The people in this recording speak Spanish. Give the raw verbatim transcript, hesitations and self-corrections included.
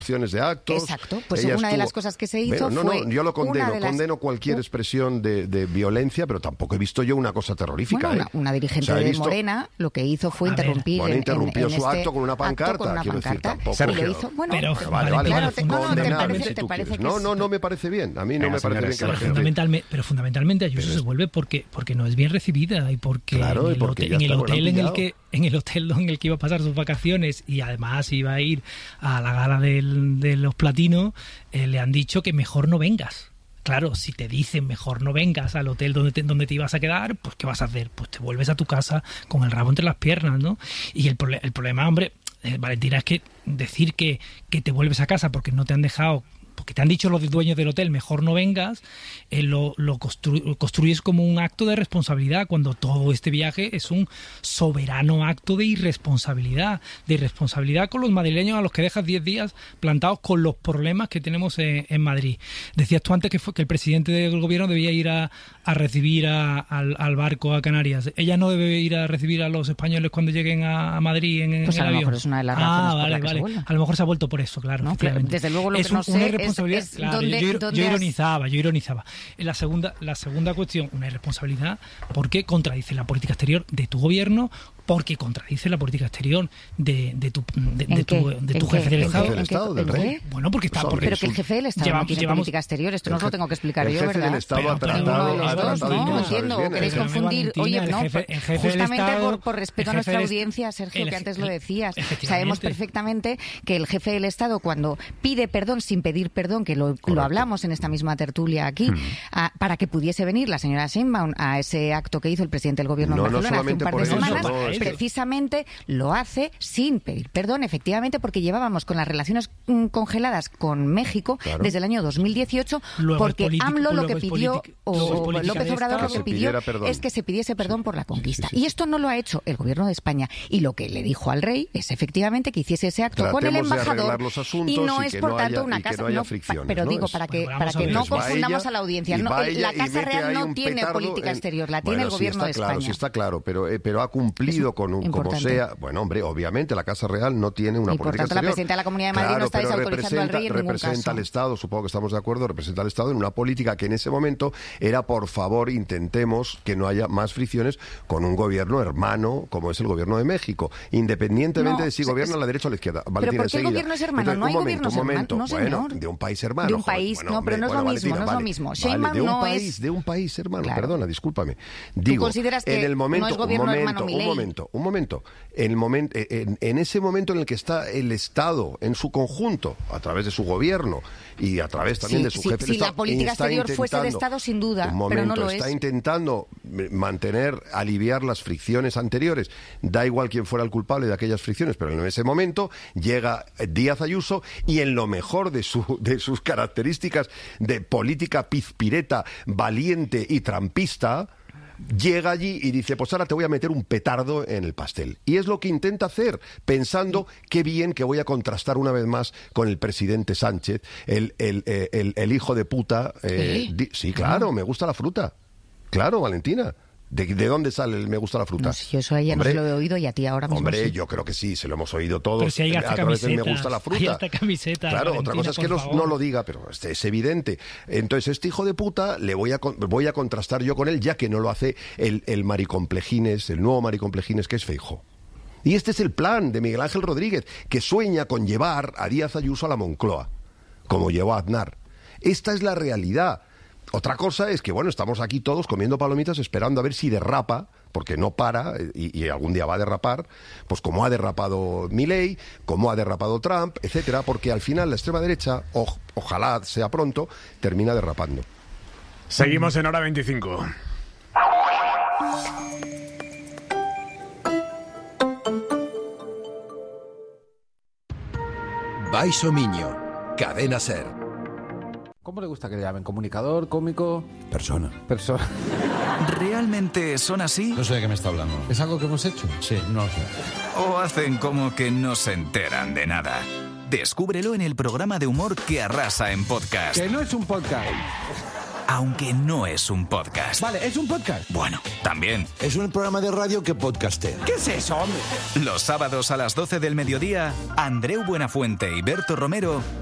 de actos. Exacto, pues Ella una estuvo... de las cosas que se hizo bueno, no, fue... No, yo lo condeno, las... condeno cualquier expresión de, de violencia, pero tampoco he visto yo una cosa terrorífica. Bueno, ¿eh? una, una dirigente o sea, de visto... Morena lo que hizo fue A interrumpir... Bueno, en, interrumpió en, en su este acto con una pancarta, con una quiero pancarta, decir, tampoco... Sergio. Lo hizo, bueno, pero, pero, vale, vale, claro, vale, te, no, no, te condenable, parece, si te tú parece quieres. que No, es... no, no me parece bien. A mí no Venga, me parece bien que la pero, gente... fundamentalmente, pero fundamentalmente Ayuso pero... se vuelve porque, porque no es bien recibida y porque claro, en el, y porque hotel, en el está, hotel bueno, en el pillado. que en el hotel en el que iba a pasar sus vacaciones y además iba a ir a la gala del, de los platinos, eh, le han dicho que mejor no vengas. Claro, si te dicen mejor no vengas al hotel donde te, donde te ibas a quedar, pues ¿qué vas a hacer? Pues te vuelves a tu casa con el rabo entre las piernas, ¿no? Y el, el problema, hombre, eh, Valentina, es que decir que, que te vuelves a casa porque no te han dejado... porque te han dicho los dueños del hotel, mejor no vengas, eh, lo, lo constru- construyes como un acto de responsabilidad, cuando todo este viaje es un soberano acto de irresponsabilidad, de irresponsabilidad con los madrileños a los que dejas diez días plantados con los problemas que tenemos en, en Madrid. Decías tú antes que, fue, que el presidente del gobierno debía ir a, a recibir a, al, al barco a Canarias. ¿Ella no debe ir a recibir a los españoles cuando lleguen a, a Madrid en, pues en a el lo avión? mejor es una de las razones ah, por vale, la que vale. se vuelve. A lo mejor se ha vuelto por eso, claro. No, claro, desde luego lo es que no un, sé una es, irresponsabilidad. es Claro, dónde, yo, dónde yo has... ironizaba, yo ironizaba. La segunda, la segunda cuestión, una irresponsabilidad porque contradice la política exterior de tu gobierno, porque contradice la política exterior de, de tu, de, de tu, de tu jefe del Estado. ¿El Estado del Rey? Bueno, porque está... Pues, porque pero que el jefe del Estado llevamos, no tiene llevamos, política exterior, esto no os lo tengo que explicar el yo, jefe ¿verdad? del Estado Pero, ha pero tratado, ninguno de los ha dos, tratado, ¿no? ¿sabes Entiendo, bien? queréis Pero, confundir. Valentina, Oye, el no, jefe- el jefe del justamente Estado- por, por respeto a el jefe nuestra del- audiencia, Sergio, el- que antes lo decías, efectivamente. sabemos perfectamente que el jefe del Estado, cuando pide perdón sin pedir perdón, que lo, lo hablamos en esta misma tertulia aquí, Hmm. a, para que pudiese venir la señora Sheinbaum a ese acto que hizo el presidente del gobierno No, en no Barcelona hace un solamente par por de eso, semanas, no, es que- precisamente lo hace sin pedir perdón, efectivamente, porque llevábamos con las relaciones mm, congeladas con México Claro. desde el año dos mil dieciocho, Luego porque es político, AMLO lo luego que es pidió, política- luego es o política López de Obrador lo Estado. que Que se pidió pidiera perdón. es que se pidiese perdón por la conquista. sí, sí. Y esto no lo ha hecho el gobierno de España. Y lo que le dijo al rey es efectivamente que hiciese ese acto con el Tratemos de embajador. arreglar los asuntos Y no y es que por no tanto haya- una y que casa. no haya no, fricciones, pero ¿no? digo, Es- para que, Bueno, para vamos a que ver. no Entonces va confundamos ella, a la audiencia. y No, va el- ella la y Casa mete Real ahí no un tiene petardo política en- exterior, la Bueno, tiene el sí gobierno está de claro, España. sí está claro, pero, eh, pero ha cumplido Es con un, como importante. sea. Bueno, hombre, obviamente la Casa Real no tiene una Y por política tanto, la exterior. presidenta de la Comunidad de Madrid no Claro, está pero desautorizando al representa- rey en ningún representa caso. al Estado, supongo que estamos de acuerdo, representa al Estado en una política que en ese momento era, por favor, intentemos que no haya más fricciones con un gobierno hermano como es el gobierno de México, independientemente No, de si se- gobierna a la derecha o a la izquierda. ¿Pero Valentina, por qué el enseguida. gobierno es hermano? Entonces, No hay un momento, gobiernos un momento. hermanos, no, Bueno, señor. de un país hermano. De un joder, país, bueno, no, pero hombre, no es lo bueno, mismo, Valentina, no es lo vale. mismo. Vale, Sheinbaum de un no país, es- de un país hermano, Claro. perdona, discúlpame. Digo, consideras que en el momento, no es gobierno un hermano momento, un Milei? momento, un momento. En, el momento en, en ese momento en el que está el Estado en su conjunto, a través de su gobierno y a través también Sí, de su sí, jefe si de la Estado, política está exterior fuese de intentando- Estado, sin duda, un pero no momento, lo está es. intentando mantener, aliviar las fricciones anteriores. Da igual quién fuera el culpable de aquellas fricciones, pero en ese momento llega Díaz Ayuso y en lo mejor de, su, de sus características de política pizpireta, valiente y trampista, llega allí y dice, pues ahora te voy a meter un petardo en el pastel. Y es lo que intenta hacer, pensando qué bien que voy a contrastar una vez más con el presidente Sánchez, el, el, el, el, el hijo de puta. Eh, ¿Eh? di- sí, claro, me gusta la fruta. Claro, Valentina. ¿De, de dónde sale el me gusta la fruta? No, si yo eso a ella Hombre, no se lo he oído y a ti ahora mismo Hombre, sí. yo creo que sí, se lo hemos oído todos. Pero si hay hasta a través del me camisetas, gusta la hay fruta. hasta camisetas, Claro, Valentina, otra cosa es que por no, favor. no lo diga, pero es, es evidente. Entonces, este hijo de puta le voy a con- voy a contrastar yo con él, ya que no lo hace el, el maricomplejines, el nuevo maricomplejines que es Feijóo. Y este es el plan de Miguel Ángel Rodríguez, que sueña con llevar a Díaz Ayuso a la Moncloa, como llevó a Aznar. Esta es la realidad. Otra cosa es que, bueno, estamos aquí todos comiendo palomitas esperando a ver si derrapa, porque no para, y, y algún día va a derrapar, pues como ha derrapado Milei, como ha derrapado Trump, etcétera, porque al final la extrema derecha, o, ojalá sea pronto, termina derrapando. Seguimos en Hora veinticinco. Baixo Miño, Cadena Ser. ¿Cómo le gusta que le llamen? ¿Comunicador, cómico? Persona. Persona. ¿Realmente son así? No sé de qué me está hablando. ¿Es algo que hemos hecho? Sí, no lo sé. ¿O hacen como que no se enteran de nada? Descúbrelo en el programa de humor que arrasa en podcast. Que no es un podcast. aunque no es un podcast. Vale, ¿es un podcast? Bueno, también. Es un programa de radio que podcastea. ¿Qué es eso, hombre? Los sábados a las doce del mediodía, Andreu Buenafuente y Berto Romero